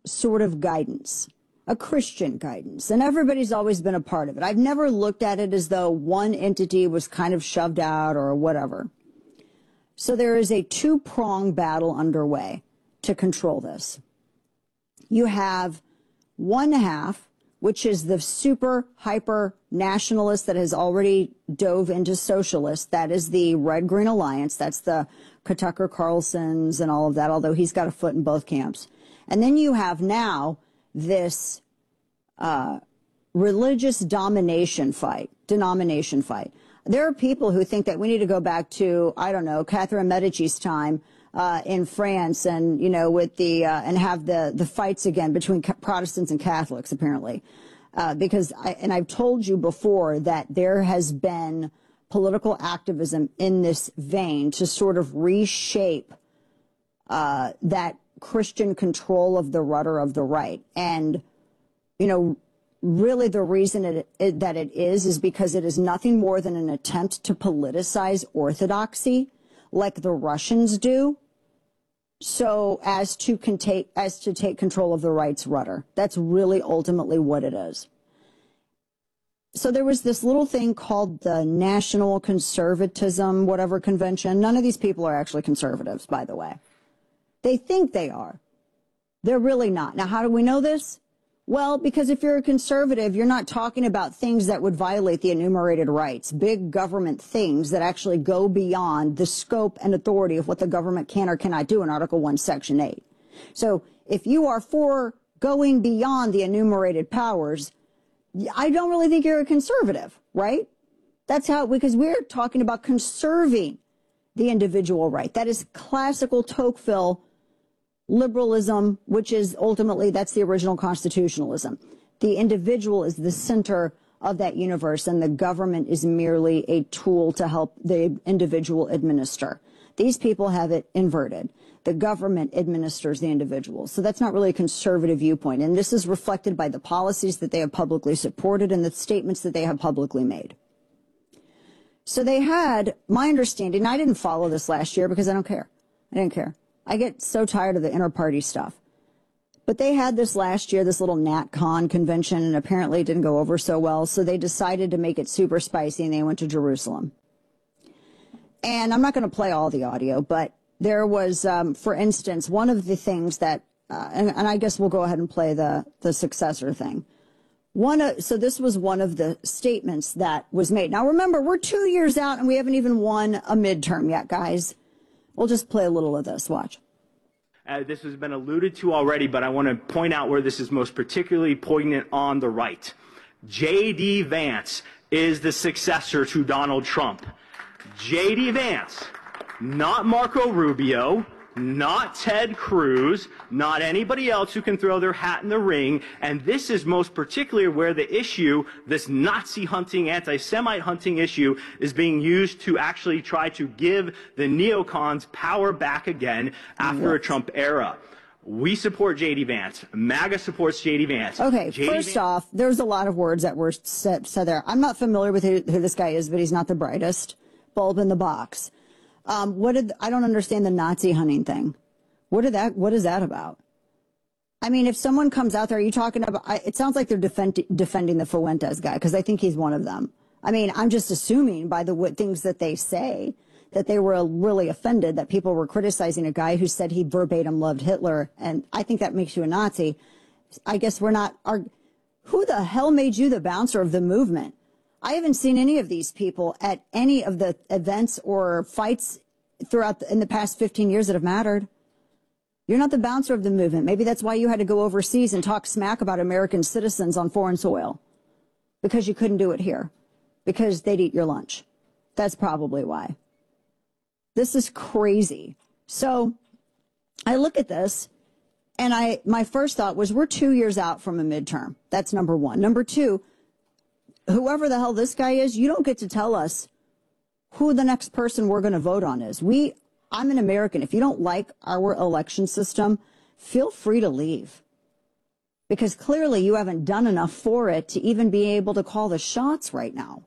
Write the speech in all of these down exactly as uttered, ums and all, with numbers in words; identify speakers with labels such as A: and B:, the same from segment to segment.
A: sort of guidance, a Christian guidance, and everybody's always been a part of it. I've never looked at it as though one entity was kind of shoved out or whatever. So there is a two-pronged battle underway to control this. You have one half, which is the super hyper nationalist that has already dove into socialist. That is the Red Green Alliance. That's the Tucker Carlsons and all of that, although he's got a foot in both camps. And then you have now this uh, religious domination fight, denomination fight. There are people who think that we need to go back to, I don't know, Catherine Medici's time uh, in France, and you know, with the uh, and have the the fights again between Protestants and Catholics, apparently, uh, because I, and I've told you before that there has been political activism in this vein to sort of reshape uh, that Christian control of the rudder of the right, and you know. Really, the reason it, it, that it is is because it is nothing more than an attempt to politicize orthodoxy, like the Russians do, so as to contain, as to take control of the right's rudder. That's really ultimately what it is. So there was this little thing called the National Conservatism, whatever convention. None of these people are actually conservatives, by the way. They think they are. They're really not. Now, how do we know this? Well, because if you're a conservative, you're not talking about things that would violate the enumerated rights, big government things that actually go beyond the scope and authority of what the government can or cannot do in Article one, Section eight. So if you are for going beyond the enumerated powers, I don't really think you're a conservative, right? That's how, because we're talking about conserving the individual right. That is classical Tocqueville liberalism, which is ultimately, that's the original constitutionalism. The individual is the center of that universe, and the government is merely a tool to help the individual administer. These people have it inverted. The government administers the individual. So that's not really a conservative viewpoint. And this is reflected by the policies that they have publicly supported and the statements that they have publicly made. So they had, my understanding, I didn't follow this last year because I don't care. I didn't care. I get so tired of the inter-party stuff. But they had this last year, this little NatCon convention, and apparently it didn't go over so well. So they decided to make it super spicy, and they went to Jerusalem. And I'm not going to play all the audio, but there was, um, for instance, one of the things that, uh, and, and I guess we'll go ahead and play the, the successor thing. One of, so this was one of the statements that was made. Now, remember, we're two years out, and we haven't even won a midterm yet, guys. We'll just play a little of this. Watch.
B: Uh, this has been alluded to already, but I want to point out where this is most particularly poignant on the right. J D Vance is the successor to Donald Trump. J D Vance, not Marco Rubio, not Ted Cruz, not anybody else who can throw their hat in the ring. And this is most particularly where the issue, this Nazi hunting, anti-Semite hunting issue, is being used to actually try to give the neocons power back again after a Trump era. We support J D Vance. MAGA supports J D Vance.
A: Okay,
B: J D
A: first
B: Vance
A: off, there's a lot of words that were said, said there. I'm not familiar with who, who this guy is, but he's not the brightest bulb in the box. Um, what did, I don't understand the Nazi hunting thing. What did that, what is that about? I mean, if someone comes out there, are you talking about, I, it sounds like they're defend, defending the Fuentes guy, because I think he's one of them. I mean, I'm just assuming by the what, things that they say that they were really offended that people were criticizing a guy who said he verbatim loved Hitler. And I think that makes you a Nazi. I guess we're not, are, who the hell made you the bouncer of the movement? I haven't seen any of these people at any of the events or fights throughout the, in the past fifteen years that have mattered. You're not the bouncer of the movement. Maybe that's why you had to go overseas and talk smack about American citizens on foreign soil, because you couldn't do it here, because they'd eat your lunch. That's probably why. This is crazy. So I look at this, and I my first thought was, we're two years out from a midterm. That's number one. Number two, whoever the hell this guy is, you don't get to tell us who the next person we're going to vote on is. We, I'm an American. If you don't like our election system, feel free to leave. Because clearly you haven't done enough for it to even be able to call the shots right now.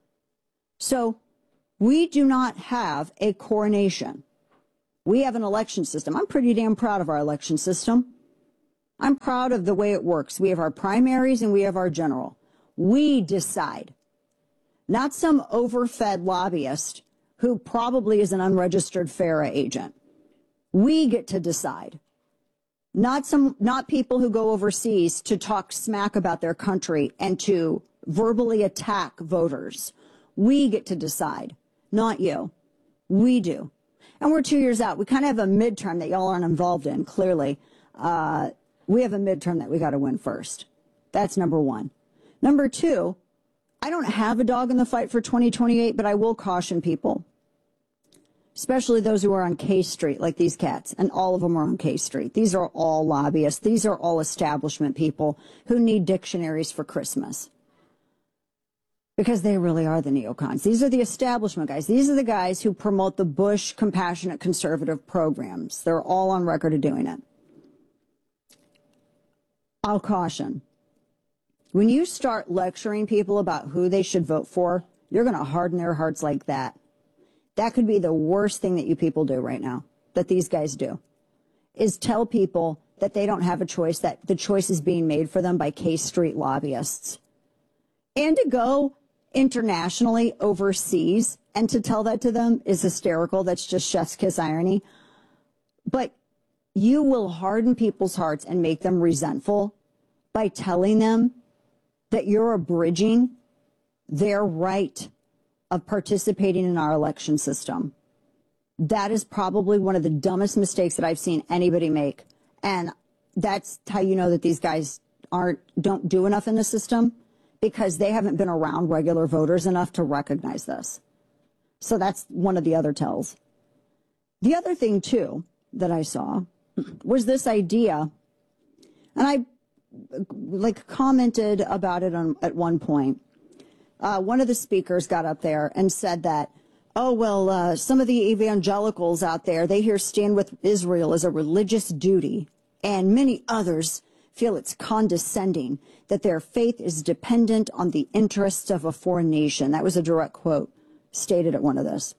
A: So we do not have a coronation. We have an election system. I'm pretty damn proud of our election system. I'm proud of the way it works. We have our primaries and we have our general. We decide, not some overfed lobbyist who probably is an unregistered FARA agent. We get to decide, not some, not people who go overseas to talk smack about their country and to verbally attack voters. We get to decide, not you. We do. And we're two years out. We kind of have a midterm that y'all aren't involved in, clearly. Uh, we have a midterm that we got to win first. That's number one. Number two, I don't have a dog in the fight for twenty twenty-eight, but I will caution people, especially those who are on K Street, like these cats, and all of them are on K Street. These are all lobbyists. These are all establishment people who need dictionaries for Christmas, because they really are the neocons. These are the establishment guys. These are the guys who promote the Bush compassionate conservative programs. They're all on record of doing it. I'll caution. When you start lecturing people about who they should vote for, you're going to harden their hearts like that. That could be the worst thing that you people do right now, that these guys do, is tell people that they don't have a choice, that the choice is being made for them by K Street lobbyists. And to go internationally, overseas, and to tell that to them is hysterical. That's just chef's kiss irony. But you will harden people's hearts and make them resentful by telling them that you're abridging their right of participating in our election system. That is probably one of the dumbest mistakes that I've seen anybody make. And that's how you know that these guys aren't, don't do enough in the system, because they haven't been around regular voters enough to recognize this. So that's one of the other tells. The other thing, too, that I saw was this idea, and I like commented about it on, at one point. Uh, one of the speakers got up there and said that, oh, well, uh, some of the evangelicals out there, they hear stand with Israel as a religious duty, and many others feel it's condescending, that their faith is dependent on the interests of a foreign nation. That was a direct quote stated at one of this.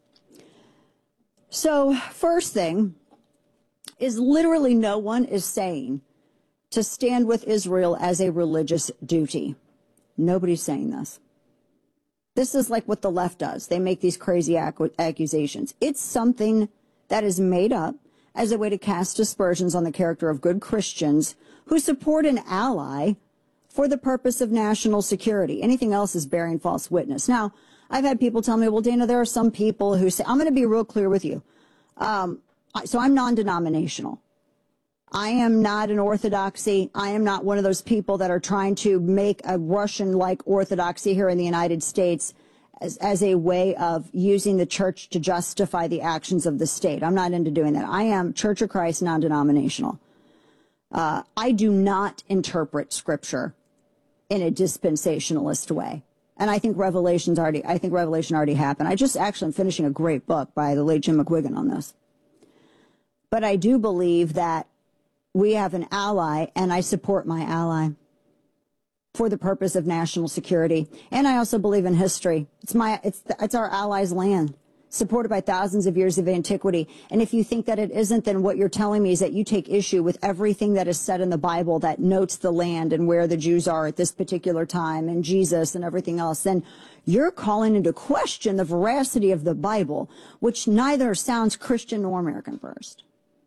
A: So first thing is, literally no one is saying to stand with Israel as a religious duty. Nobody's saying this. This is like what the left does. They make these crazy ac- accusations. It's something that is made up as a way to cast aspersions on the character of good Christians who support an ally for the purpose of national security. Anything else is bearing false witness. Now, I've had people tell me, well, Dana, there are some people who say, I'm going to be real clear with you. Um, so I'm non-denominational. I am not an orthodoxy. I am not one of those people that are trying to make a Russian-like orthodoxy here in the United States as, as a way of using the church to justify the actions of the state. I'm not into doing that. I am Church of Christ, non-denominational. Uh, I do not interpret Scripture in a dispensationalist way. And I think Revelation's already, I think Revelation already happened. I just actually am finishing a great book by the late Jim McGuigan on this. But I do believe that we have an ally, and I support my ally for the purpose of national security. And I also believe in history. It's my, it's, it's our allies' land, supported by thousands of years of antiquity. And if you think that it isn't, then what you're telling me is that you take issue with everything that is said in the Bible that notes the land and where the Jews are at this particular time and Jesus and everything else. Then you're calling into question the veracity of the Bible, which neither sounds Christian nor American first.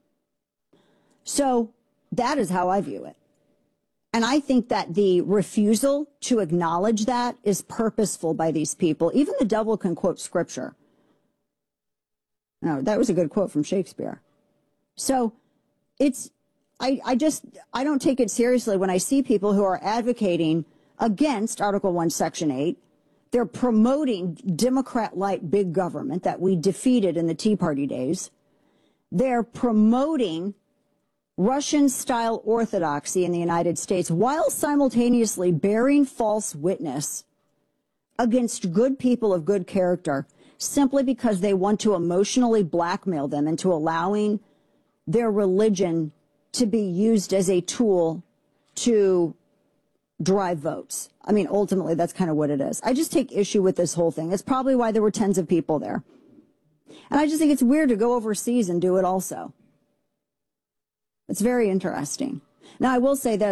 A: So that is how I view it. And I think that the refusal to acknowledge that is purposeful by these people. Even the devil can quote Scripture. No, that was a good quote from Shakespeare. So it's, I, I just, I don't take it seriously when I see people who are advocating against Article one, Section eight. They're promoting Democrat-like big government that we defeated in the Tea Party days. They're promoting Russian-style orthodoxy in the United States while simultaneously bearing false witness against good people of good character simply because they want to emotionally blackmail them into allowing their religion to be used as a tool to drive votes. I mean, ultimately, that's kind of what it is. I just take issue with this whole thing. It's probably why there were tens of people there. And I just think it's weird to go overseas and do it also. It's very interesting. Now, I will say that